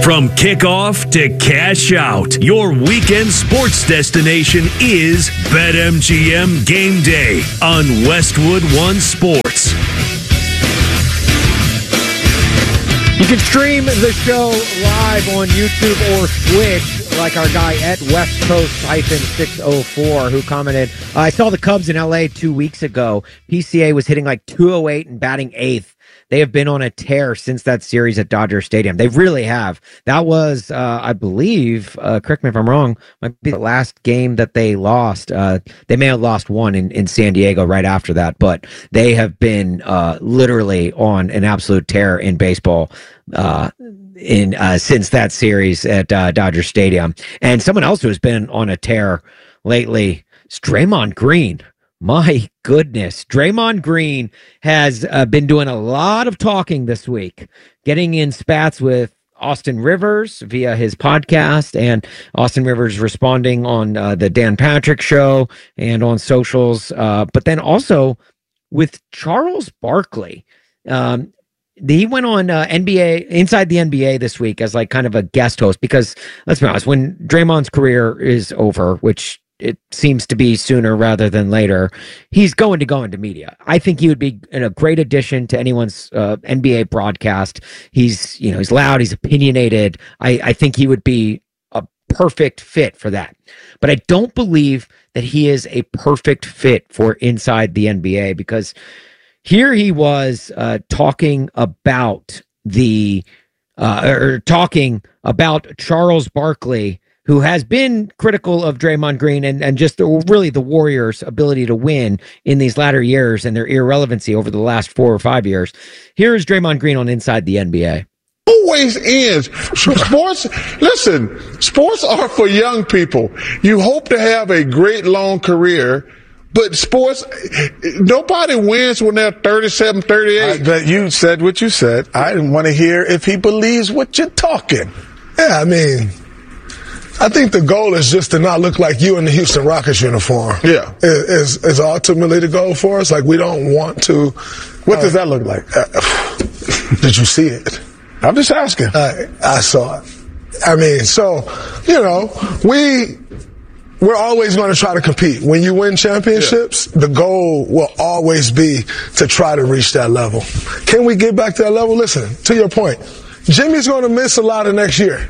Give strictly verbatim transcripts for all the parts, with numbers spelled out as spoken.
From kickoff to cash out, your weekend sports destination is BetMGM Game Day on Westwood One Sports. You can stream the show live on YouTube or Twitch, like our guy at West Coast six oh four, who commented, I saw the Cubs in L A two weeks ago. P C A was hitting like two oh eight and batting eighth. They have been on a tear since that series at Dodger Stadium. They really have. That was, uh, I believe, uh, correct me if I'm wrong, might be the last game that they lost. Uh, they may have lost one in, in San Diego right after that, but they have been uh, literally on an absolute tear in baseball uh, in uh, since that series at uh, Dodger Stadium. And someone else who has been on a tear lately is Draymond Green. My goodness. Draymond Green has uh, been doing a lot of talking this week, getting in spats with Austin Rivers via his podcast, and Austin Rivers responding on uh, the Dan Patrick Show and on socials, uh, but then also with Charles Barkley. Um, he went on uh, N B A, Inside the N B A this week as like kind of a guest host, because let's be honest, when Draymond's career is over, which it seems to be sooner rather than later, he's going to go into media. I think he would be a great addition to anyone's uh, N B A broadcast. He's, you know, he's loud, he's opinionated. I, I think he would be a perfect fit for that. But I don't believe that he is a perfect fit for Inside the N B A, because here he was uh, talking about the, uh, or talking about Charles Barkley, who has been critical of Draymond Green and, and just the, really the Warriors' ability to win in these latter years and their irrelevancy over the last four or five years. Here is Draymond Green on Inside the N B A. Always ends. Sports, listen, sports are for young people. You hope to have a great long career, but sports, nobody wins when they're thirty-seven, thirty-eight. I bet you said what you said. I didn't want to hear if he believes what you're talking. Yeah, I mean, I think the goal is just to not look like you in the Houston Rockets uniform. Yeah. Is, is ultimately the goal for us. Like, we don't want to. What uh, does that look like? Uh, did you see it? I'm just asking. Uh, I saw it. I mean, so, you know, we, we're always going to try to compete. When you win championships, yeah. the goal will always be to try to reach that level. Can we get back to that level? Listen, to your point, Jimmy's going to miss a lot of next year.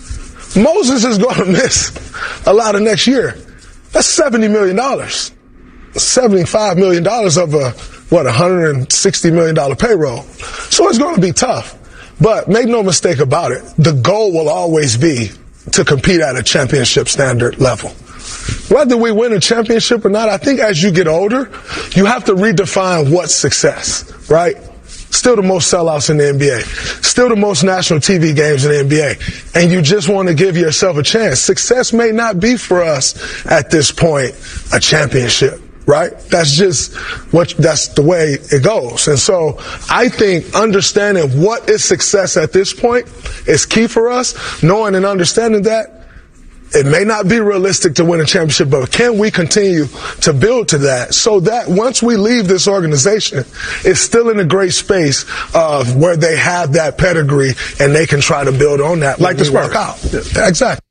Moses is going to miss a lot of next year. That's seventy million dollars. seventy-five million dollars of a, what, one hundred sixty million dollars payroll. So it's going to be tough. But make no mistake about it, the goal will always be to compete at a championship standard level. Whether we win a championship or not, I think as you get older, you have to redefine what's success, right? Still the most sellouts in the N B A. Still the most national T V games in the N B A. And you just want to give yourself a chance. Success may not be for us at this point a championship, right? That's just what, that's the way it goes. And so I think understanding what is success at this point is key for us. Knowing and understanding that it may not be realistic to win a championship, but can we continue to build to that so that once we leave this organization, it's still in a great space of where they have that pedigree and they can try to build on that like the work out. Yeah, exactly.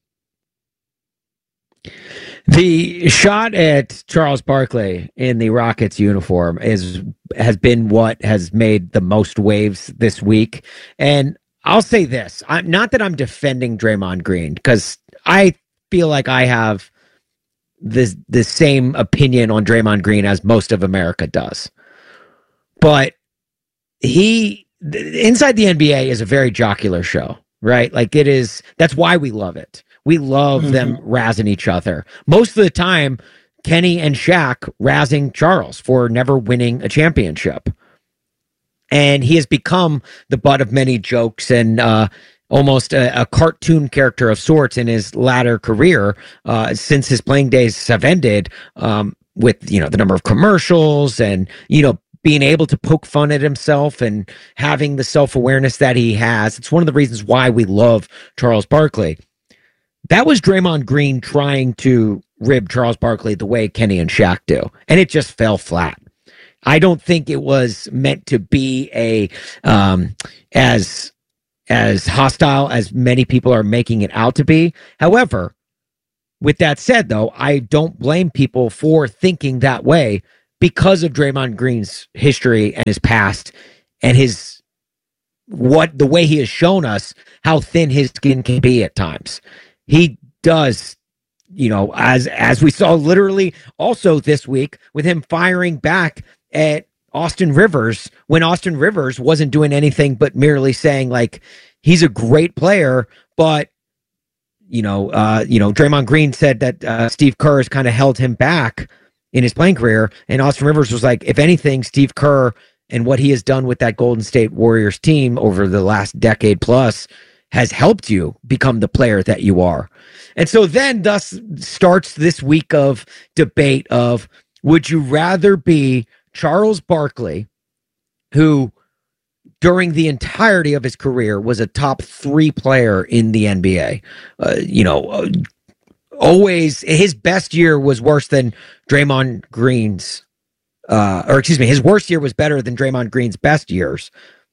The shot at Charles Barkley in the Rockets uniform is has been what has made the most waves this week. And I'll say this, I'm not that I'm defending Draymond Green, because I feel like I have the the same opinion on Draymond Green as most of America does. But he, Inside the N B A is a very jocular show, right? Like it is, that's why we love it. We love mm-hmm. them razzing each other. Most of the time, Kenny and Shaq razzing Charles for never winning a championship. And he has become the butt of many jokes and, uh, almost a, a cartoon character of sorts in his latter career, uh, since his playing days have ended, um, with, you know, the number of commercials and, you know, being able to poke fun at himself and having the self-awareness that he has. It's one of the reasons why we love Charles Barkley. That was Draymond Green trying to rib Charles Barkley the way Kenny and Shaq do, and it just fell flat. I don't think it was meant to be a, um, as, as hostile as many people are making it out to be. However, with that said, though, I don't blame people for thinking that way because of Draymond Green's history and his past and his what the way he has shown us how thin his skin can be at times. He does, you know, as as we saw literally also this week with him firing back at Austin Rivers when Austin Rivers wasn't doing anything but merely saying like he's a great player, but you know, uh, you know, Draymond Green said that uh, Steve Kerr has kind of held him back in his playing career, and Austin Rivers was like, if anything, Steve Kerr and what he has done with that Golden State Warriors team over the last decade plus has helped you become the player that you are. And so then thus starts this week of debate of, would you rather be Charles Barkley, who during the entirety of his career was a top three player in the N B A. Uh, you know, uh, always his best year was worse than Draymond Green's, uh, or excuse me, his worst year was better than Draymond Green's best years.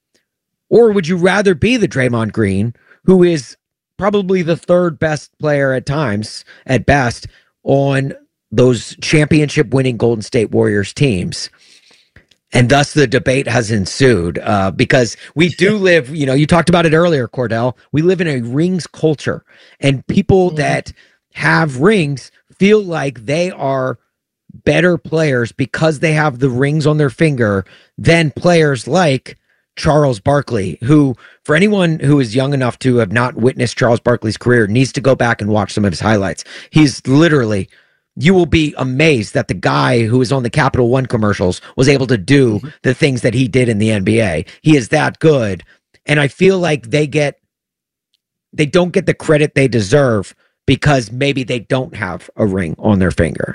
Or would you rather be the Draymond Green, who is probably the third best player at times, at best, on those championship winning Golden State Warriors teams? And thus the debate has ensued uh, because we do live, you know, you talked about it earlier, Cordell. We live in a rings culture, and people mm-hmm. that have rings feel like they are better players because they have the rings on their finger than players like Charles Barkley, who, for anyone who is young enough to have not witnessed Charles Barkley's career, needs to go back and watch some of his highlights. He's literally... You will be amazed that the guy who was on the Capital One commercials was able to do the things that he did in the N B A. He is that good. And I feel like they get, they don't get the credit they deserve because maybe they don't have a ring on their finger.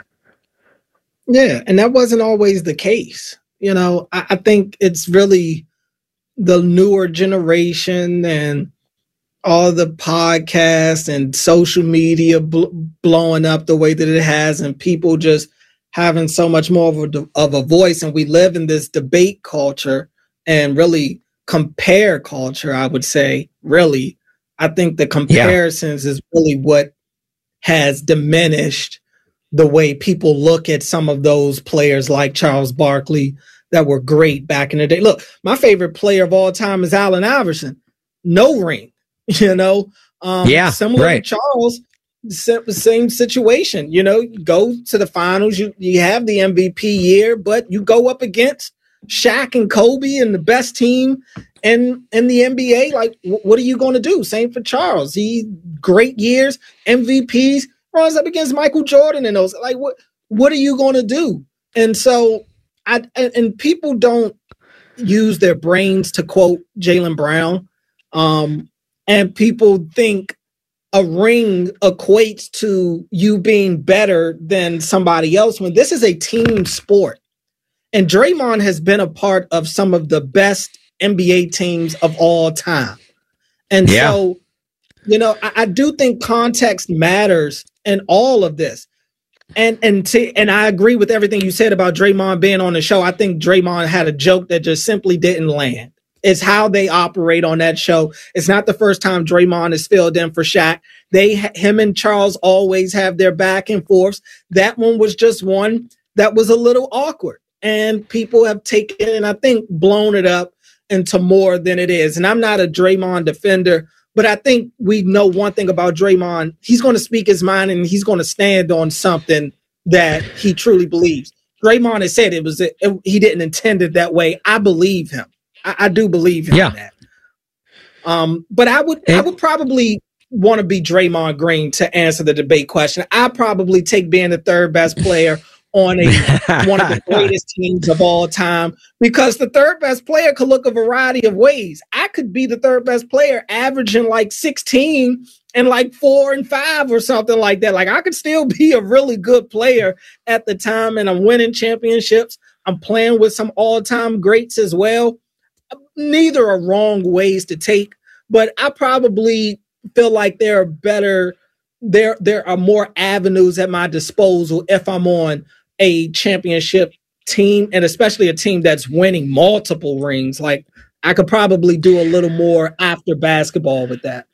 Yeah. And that wasn't always the case. You know, I, I think it's really the newer generation and all the podcasts and social media bl- blowing up the way that it has, and people just having so much more of a, of a voice. And we live in this debate culture and really compare culture, I would say, really. I think the comparisons yeah. is really what has diminished the way people look at some of those players like Charles Barkley that were great back in the day. Look, my favorite player of all time is Allen Iverson. No ring. You know, um, yeah, similar right. to Charles, same situation. You know, you go to the finals, you you have the M V P year, but you go up against Shaq and Kobe and the best team in in the N B A. Like, w- what are you going to do? Same for Charles. He great years, M V Ps, runs up against Michael Jordan and those. Like, what what are you going to do? And so, I and, and people don't use their brains to quote Jaylen Brown. Um, And people think a ring equates to you being better than somebody else when this is a team sport. And Draymond has been a part of some of the best N B A teams of all time. And yeah. so, you know, I, I do think context matters in all of this. And and to, and I agree with everything you said about Draymond being on the show. I think Draymond had a joke that just simply didn't land. It's how they operate on that show. It's not the first time Draymond has filled in for Shaq. They, him and Charles always have their back and forths. That one was just one that was a little awkward, and people have taken and I think blown it up into more than it is. And I'm not a Draymond defender, but I think we know one thing about Draymond. He's going to speak his mind and he's going to stand on something that he truly believes. Draymond has said it was, it, he didn't intend it that way. I believe him. I, I do believe in yeah. that. Um, but I would and, I would probably want to be Draymond Green to answer the debate question. I probably take being the third best player on a one of the greatest teams of all time, because the third best player could look a variety of ways. I could be the third best player averaging like sixteen and like four and five or something like that. Like I could still be a really good player at the time, and I'm winning championships. I'm playing with some all-time greats as well. Neither are wrong ways to take, but I probably feel like there are better, there, there are more avenues at my disposal if I'm on a championship team, and especially a team that's winning multiple rings. Like I could probably do a little more after basketball with that.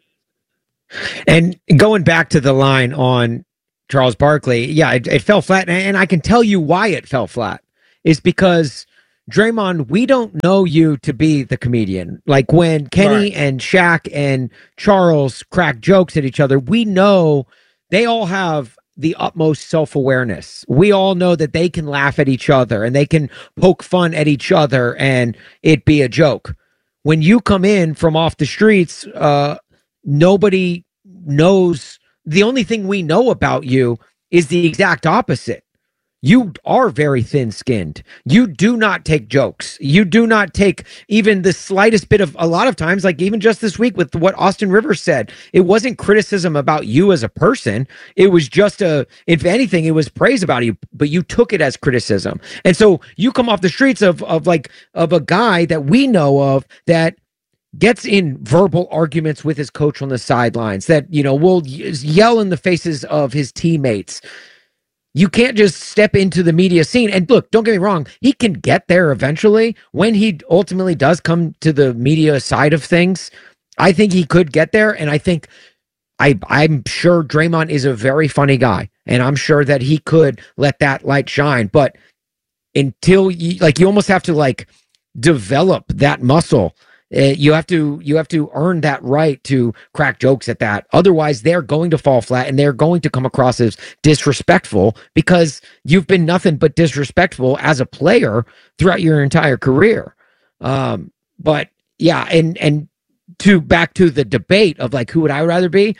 And going back to the line on Charles Barkley, yeah, it, it fell flat. And I can tell you why it fell flat. Is because, Draymond, we don't know you to be the comedian. Like when Kenny right. and Shaq and Charles crack jokes at each other, we know they all have the utmost self-awareness. We all know that they can laugh at each other and they can poke fun at each other and it be a joke. When you come in from off the streets, uh, nobody knows. The only thing we know about you is the exact opposite. You are very thin-skinned. You do not take jokes. You do not take even the slightest bit of, a lot of times, like even just this week with what Austin Rivers said, it wasn't criticism about you as a person. It was just a, if anything, it was praise about you, but you took it as criticism. And so you come off the streets of, of like, of a guy that we know of that gets in verbal arguments with his coach on the sidelines, that, you know, will yell in the faces of his teammates. You can't just step into the media scene. And look, don't get me wrong, he can get there eventually. When he ultimately does come to the media side of things, I think he could get there. And I think I, I'm sure Draymond is a very funny guy. And I'm sure that he could let that light shine. But until you, like, you almost have to like develop that muscle. Uh, you have to you have to earn that right to crack jokes at that. Otherwise, they're going to fall flat and they're going to come across as disrespectful because you've been nothing but disrespectful as a player throughout your entire career. Um, but yeah, and and to back to the debate of like who would I rather be?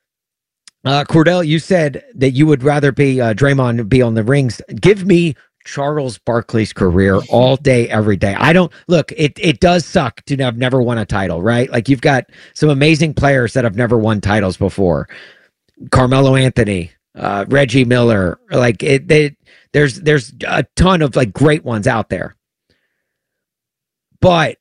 Uh, Cordell, you said that you would rather be uh, Draymond be on the rings. Give me Charles Barkley's career all day, every day. I don't look, it it does suck to have never won a title, right? Like you've got some amazing players that have never won titles before. Carmelo Anthony, uh, Reggie Miller, like it they there's there's a ton of like great ones out there. But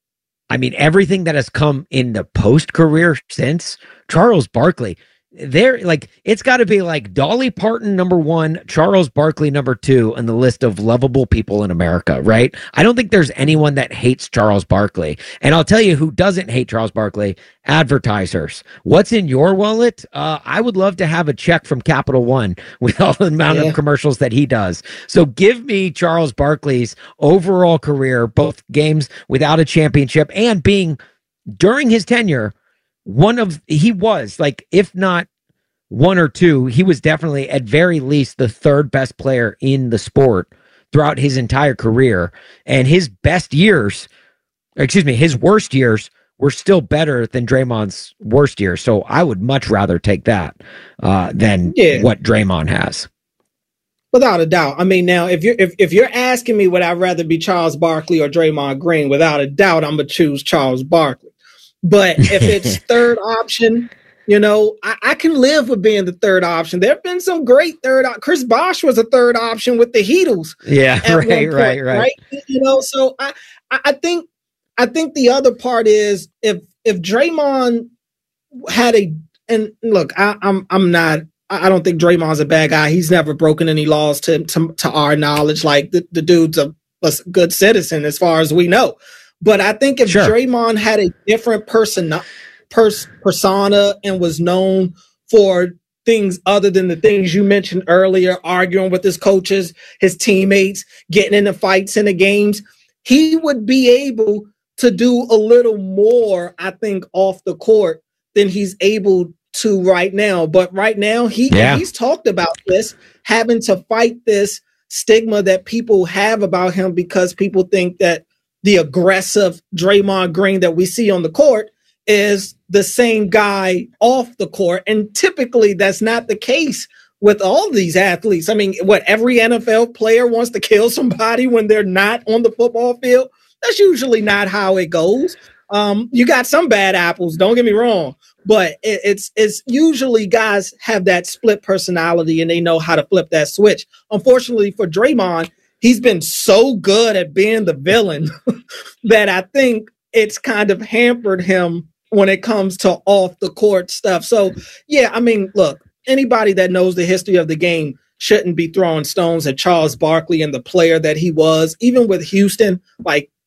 I mean, everything that has come in the post career since Charles Barkley, there, like, it's got to be like Dolly Parton number one, Charles Barkley number two on the list of lovable people in America, right? I don't think there's anyone that hates Charles Barkley. And I'll tell you who doesn't hate Charles Barkley: advertisers. What's in your wallet? Uh, I would love to have a check from Capital One with all the amount yeah. of commercials that he does. So give me Charles Barkley's overall career, both games without a championship and being, during his tenure, one of, he was like, if not one or two, he was definitely at very least the third best player in the sport throughout his entire career. And his best years, excuse me, his worst years were still better than Draymond's worst years. So I would much rather take that uh, than yeah. what Draymond has. Without a doubt. I mean, now, if you're if, if you're asking me would I rather be Charles Barkley or Draymond Green, without a doubt, I'm going to choose Charles Barkley. But if it's third option, you know, I, I can live with being the third option. There have been some great third op- Chris Bosh was a third option with the Heatles. Yeah, right, point, right, right, right. You know, so I, I think I think the other part is if if Draymond had a and look, I, I'm I'm not I don't think Draymond's a bad guy. He's never broken any laws to to, to our knowledge. Like the, the dude's a, a good citizen as far as we know. But I think if sure. Draymond had a different person, pers- persona and was known for things other than the things you mentioned earlier, arguing with his coaches, his teammates, getting into fights in the games, he would be able to do a little more, I think, off the court than he's able to right now. But right now, he yeah. he's talked about this, having to fight this stigma that people have about him because people think that the aggressive Draymond Green that we see on the court is the same guy off the court. And typically that's not the case with all these athletes. I mean, what, every N F L player wants to kill somebody when they're not on the football field? That's usually not how it goes. Um, you got some bad apples, don't get me wrong, but it, it's it's usually guys have that split personality and they know how to flip that switch. Unfortunately for Draymond, he's been so good at being the villain that I think it's kind of hampered him when it comes to off the court stuff. So, yeah, I mean, look, anybody that knows the history of the game shouldn't be throwing stones at Charles Barkley and the player that he was. Even with Houston, like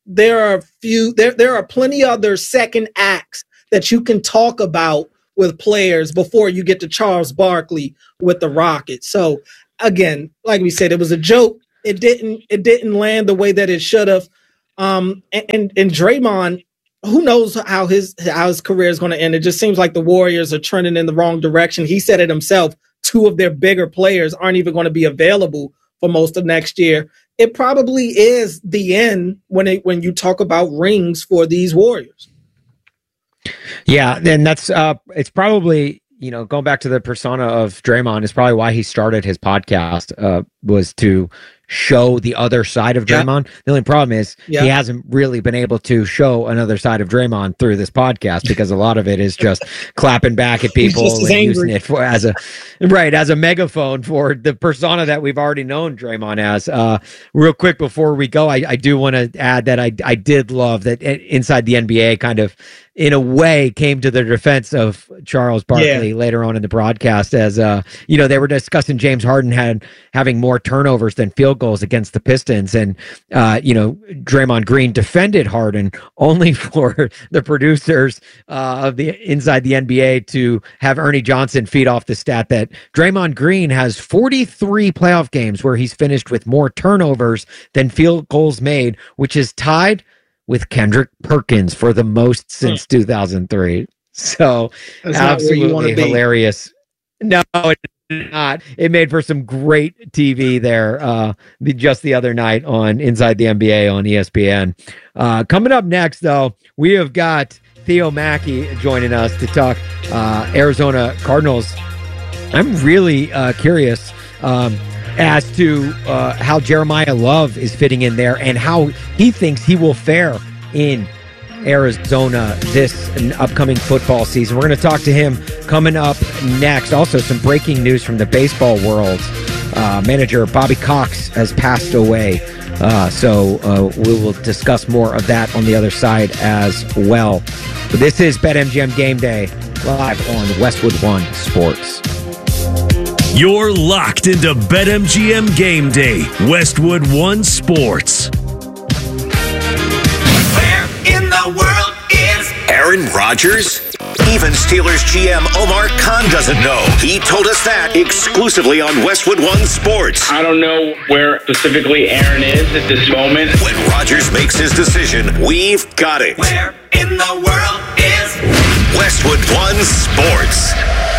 there are a few, there, there are plenty other second acts that you can talk about with players before you get to Charles Barkley with the Rockets. So again, like we said, it was a joke. It didn't, it didn't land the way that it should have. Um, and, and, and Draymond, who knows how his, how his career is going to end. It just seems like the Warriors are trending in the wrong direction. He said it himself. Two of their bigger players aren't even going to be available for most of next year. It probably is the end when it, when you talk about rings for these Warriors. Yeah, and that's uh, it's probably, you know, going back to the persona of Draymond is probably why he started his podcast, uh, was to show the other side of Draymond. Yep. The only problem is yep. he hasn't really been able to show another side of Draymond through this podcast, because a lot of it is just clapping back at people and using it for as a right as a megaphone for the persona that we've already known Draymond as. Uh, real quick before we go, I, I do want to add that I I did love that Inside the N B A kind of, in a way, came to the defense of Charles Barkley yeah. later on in the broadcast, as uh, you know, they were discussing James Harden had having more turnovers than field goals against the Pistons, and uh, you know, Draymond Green defended Harden only for the producers uh, of the Inside the N B A to have Ernie Johnson feed off the stat that Draymond Green has forty-three playoff games where he's finished with more turnovers than field goals made, which is tied with Kendrick Perkins for the most since two thousand three. So that's absolutely hilarious. No, it's not. It made for some great T V there uh, just the other night on Inside the N B A on E S P N. Uh, coming up next, though, we have got Theo Mackey joining us to talk uh, Arizona Cardinals. I'm really uh, curious um, as to uh, how Jeremiah Love is fitting in there and how he thinks he will fare in Arizona this upcoming football season. We're going to talk to him coming up next. Also, some breaking news from the baseball world. Uh, manager Bobby Cox has passed away. Uh, so uh, we will discuss more of that on the other side as well. But this is BetMGM Game Day, live on Westwood One Sports. You're locked into BetMGM Game Day, Westwood One Sports. Where in the world is Aaron Rodgers? Even Steelers G M Omar Khan doesn't know. He told us that exclusively on Westwood One Sports. I don't know where specifically Aaron is at this moment. When Rodgers makes his decision, we've got it. Where in the world is Westwood One Sports?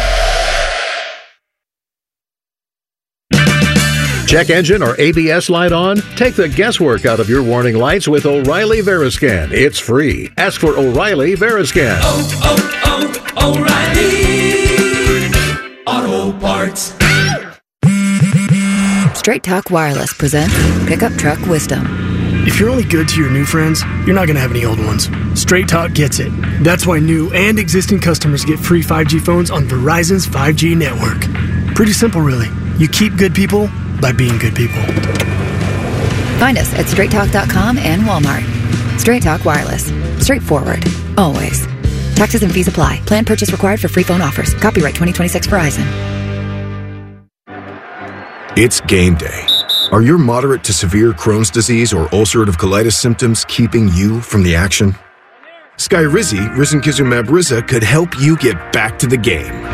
Check engine or A B S light on? Take the guesswork out of your warning lights with O'Reilly Veriscan. It's free. Ask for O'Reilly Veriscan. Oh, oh, oh, O'Reilly Auto Parts. Straight Talk Wireless presents Pickup Truck Wisdom. If you're only good to your new friends, you're not going to have any old ones. Straight Talk gets it. That's why new and existing customers get free five G phones on Verizon's five G network. Pretty simple, really. You keep good people by being good people. Find us at straight talk dot com and Walmart. Straight Talk Wireless. Straightforward. Always. Taxes and fees apply. Plan purchase required for free phone offers. Copyright twenty twenty-six Verizon. It's game day. Are your moderate to severe Crohn's disease or ulcerative colitis symptoms keeping you from the action? Skyrizi, risankizumab Riza, could help you get back to the game.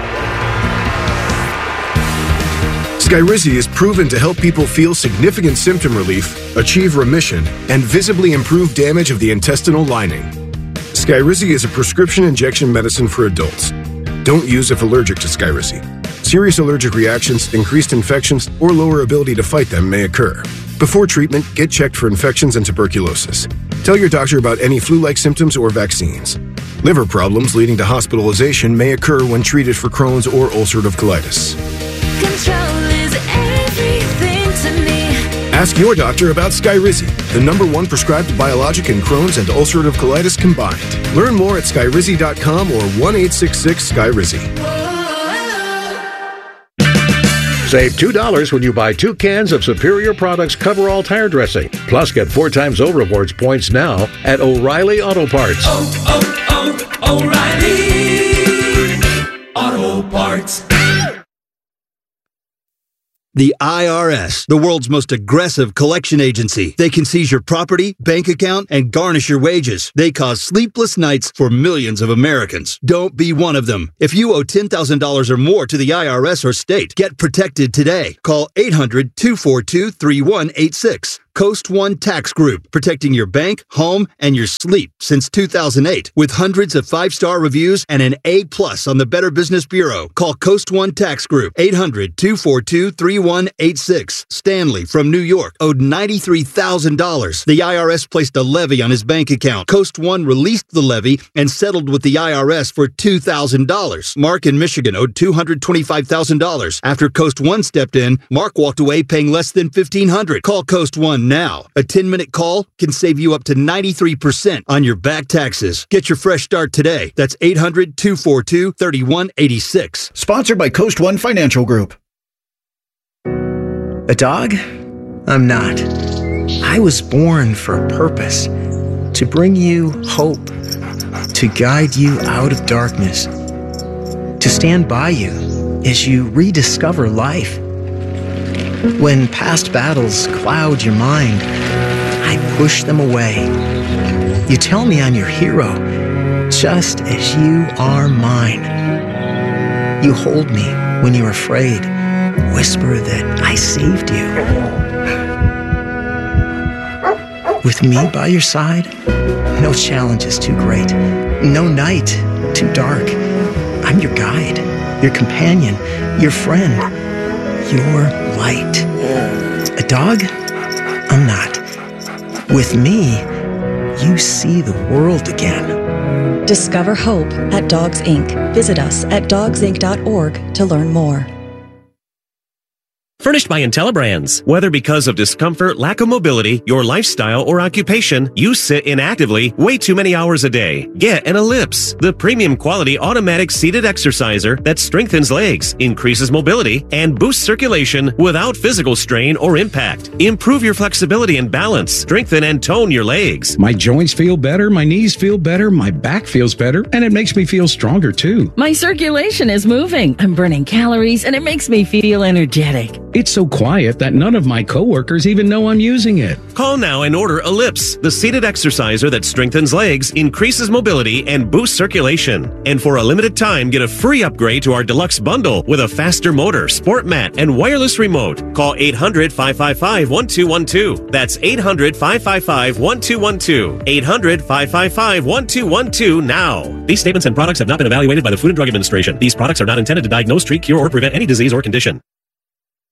Skyrizi is proven to help people feel significant symptom relief, achieve remission, and visibly improve damage of the intestinal lining. Skyrizi is a prescription injection medicine for adults. Don't use if allergic to Skyrizi. Serious allergic reactions, increased infections, or lower ability to fight them may occur. Before treatment, get checked for infections and tuberculosis. Tell your doctor about any flu-like symptoms or vaccines. Liver problems leading to hospitalization may occur when treated for Crohn's or ulcerative colitis. Control is everything to me. Ask your doctor about Skyrizi, the number one prescribed biologic in Crohn's and ulcerative colitis combined. Learn more at skyrizi dot com or one eight six six Skyrizi. Save two dollars when you buy two cans of Superior Products Coverall Tire Dressing. Plus, get four times O Rewards points now at O'Reilly Auto Parts. Oh, oh, oh, O'Reilly Auto Parts. The I R S, the world's most aggressive collection agency. They can seize your property, bank account, and garnish your wages. They cause sleepless nights for millions of Americans. Don't be one of them. If you owe ten thousand dollars or more to the I R S or state, get protected today. Call eight hundred, two four two, three one eight six. Coast One Tax Group, protecting your bank, home, and your sleep since two thousand eight. With hundreds of five-star reviews and an A plus on the Better Business Bureau. Call Coast One Tax Group, eight hundred, two four two, three one eight six. Stanley from New York owed ninety-three thousand dollars. The I R S placed a levy on his bank account. Coast One released the levy and settled with the I R S for two thousand dollars. Mark in Michigan owed two hundred twenty-five thousand dollars. After Coast One stepped in, Mark walked away paying less than fifteen hundred dollars. Call Coast One now. A ten-minute call can save you up to ninety-three percent on your back taxes. Get your fresh start today. That's eight hundred, two four two, three one eight six. Sponsored by Coast One Financial Group. A dog? I'm not. I was born for a purpose. To bring you hope. To guide you out of darkness. To stand by you as you rediscover life. When past battles cloud your mind, I push them away. You tell me I'm your hero, just as you are mine. You hold me when you're afraid, whisper that I saved you. With me by your side, no challenge is too great, no night too dark. I'm your guide, your companion, your friend, your light. A dog? I'm not. With me, you see the world again. Discover hope at Dogs Incorporated. Visit us at dogs inc dot org to learn more. Furnished by IntelliBrands. Whether because of discomfort, lack of mobility, your lifestyle, or occupation, you sit inactively way too many hours a day. Get an Ellipse, the premium quality automatic seated exerciser that strengthens legs, increases mobility, and boosts circulation without physical strain or impact. Improve your flexibility and balance, strengthen and tone your legs. My joints feel better, my knees feel better, my back feels better, and it makes me feel stronger too. My circulation is moving. I'm burning calories, and it makes me feel energetic. It's so quiet that none of my coworkers even know I'm using it. Call now and order Ellipse, the seated exerciser that strengthens legs, increases mobility, and boosts circulation. And for a limited time, get a free upgrade to our deluxe bundle with a faster motor, sport mat, and wireless remote. Call eight hundred, five five five, one two one two. That's eight hundred, five five five, one two one two. eight hundred, five five five, one two one two now. These statements and products have not been evaluated by the Food and Drug Administration. These products are not intended to diagnose, treat, cure, or prevent any disease or condition.